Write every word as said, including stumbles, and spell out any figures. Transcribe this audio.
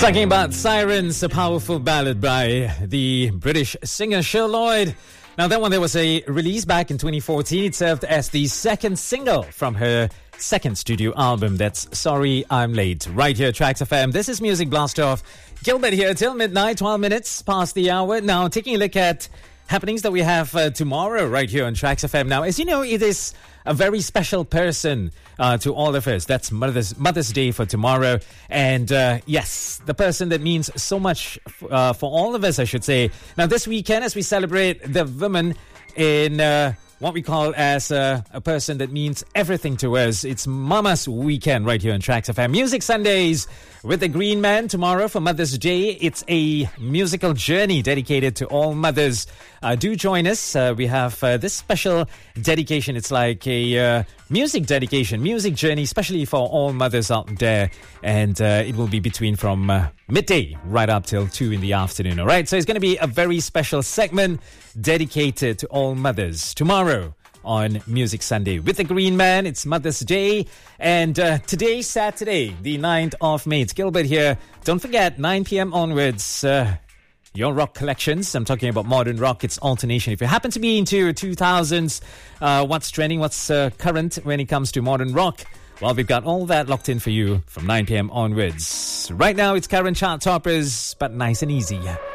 Talking about Sirens, a powerful ballad by the British singer Cher Lloyd. Now, that one, there was a release back in twenty fourteen. It served as the second single from her second studio album. That's Sorry I'm Late. Right here at Tracks F M. This is Music Blast Off. Gilbert here till midnight, twelve minutes past the hour. Now, taking a look at happenings that we have uh, tomorrow right here on Tracks F M. Now, as you know, it is a very special person uh, to all of us. That's Mother's Mother's Day for tomorrow. And uh, yes, the person that means so much f- uh, for all of us, I should say. Now, this weekend, as we celebrate the women in uh, what we call as uh, a person that means everything to us, it's Mama's Weekend right here on Tracks F M. Music Sundays with the Green Man tomorrow for Mother's Day. It's a musical journey dedicated to all mothers. Uh, do join us. Uh, we have uh, this special dedication. It's like a uh, music dedication, music journey, especially for all mothers out there. And uh, it will be between from uh, midday right up till two in the afternoon. All right. So it's going to be a very special segment dedicated to all mothers tomorrow on Music Sunday with the Green Man. It's Mother's Day, and uh, today, Saturday, the ninth of May. It's Gilbert here. Don't forget, nine p.m. onwards, uh, your rock collections. I'm talking about modern rock. It's alternation. If you happen to be into two thousands, uh, what's trending, what's uh, current when it comes to modern rock, well, we've got all that locked in for you from nine p.m. onwards. Right now, it's current chart toppers, but nice and easy.